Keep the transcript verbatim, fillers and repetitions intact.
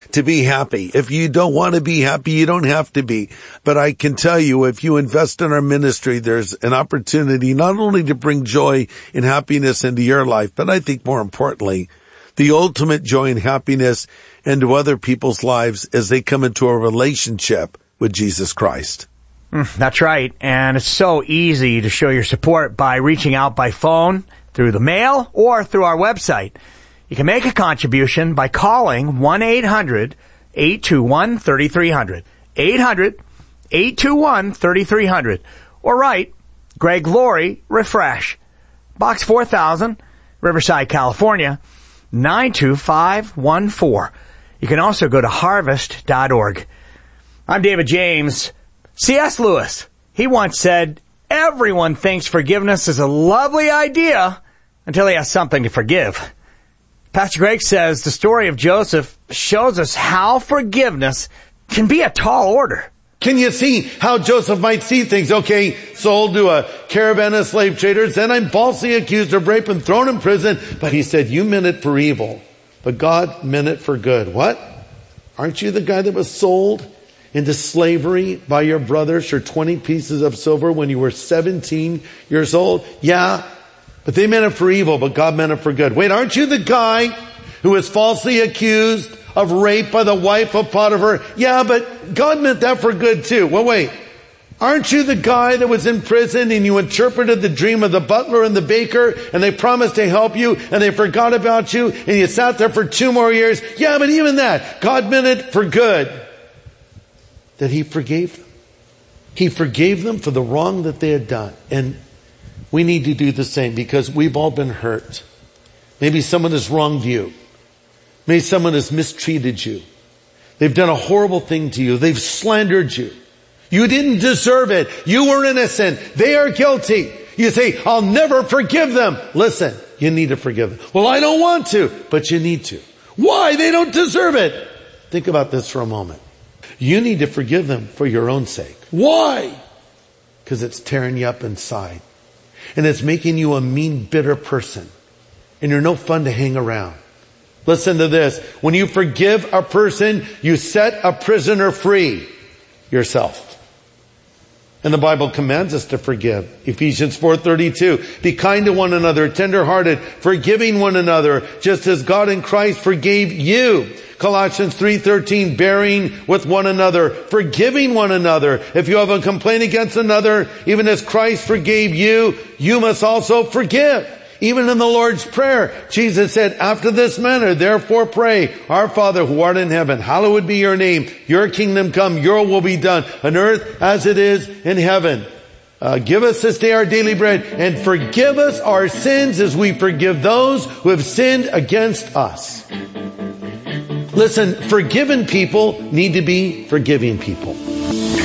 to be happy. If you don't want to be happy, you don't have to be. But I can tell you, if you invest in our ministry, there's an opportunity not only to bring joy and happiness into your life, but I think more importantly, the ultimate joy and happiness into other people's lives as they come into a relationship with Jesus Christ. Mm, that's right. And it's so easy to show your support by reaching out by phone, through the mail, or through our website. You can make a contribution by calling one eight hundred eight two one three three zero zero, eight hundred eight two one three three zero zero, or write Greg Laurie Refresh, Box four thousand, Riverside, California, nine two five one four. You can also go to harvest dot org. I'm David James. C S Lewis, he once said, everyone thinks forgiveness is a lovely idea until he has something to forgive. Pastor Greg says the story of Joseph shows us how forgiveness can be a tall order. Can you see how Joseph might see things? Okay, sold to a caravan of slave traders, then I'm falsely accused of rape and thrown in prison. But he said, you meant it for evil, but God meant it for good. What? Aren't you the guy that was sold into slavery by your brothers for twenty pieces of silver when you were seventeen years old? Yeah, but they meant it for evil, but God meant it for good. Wait, aren't you the guy who was falsely accused of rape by the wife of Potiphar? Yeah, but God meant that for good too. Well, wait, aren't you the guy that was in prison and you interpreted the dream of the butler and the baker and they promised to help you and they forgot about you and you sat there for two more years? Yeah, but even that, God meant it for good. That he forgave them. He forgave them for the wrong that they had done. And we need to do the same because we've all been hurt. Maybe someone has wronged you. Maybe someone has mistreated you. They've done a horrible thing to you. They've slandered you. You didn't deserve it. You were innocent. They are guilty. You say, I'll never forgive them. Listen, you need to forgive them. Well, I don't want to, but you need to. Why? They don't deserve it. Think about this for a moment. You need to forgive them for your own sake. Why? Because it's tearing you up inside. And it's making you a mean, bitter person. And you're no fun to hang around. Listen to this. When you forgive a person, you set a prisoner free. Yourself. And the Bible commands us to forgive. Ephesians four thirty-two. Be kind to one another, tenderhearted, forgiving one another, just as God in Christ forgave you. Colossians three thirteen, bearing with one another, forgiving one another. If you have a complaint against another, even as Christ forgave you, you must also forgive. Even in the Lord's Prayer, Jesus said, after this manner, therefore pray, our Father who art in heaven, hallowed be your name. Your kingdom come, your will be done on earth as it is in heaven. Uh, give us this day our daily bread and forgive us our sins as we forgive those who have sinned against us. Listen, forgiven people need to be forgiving people.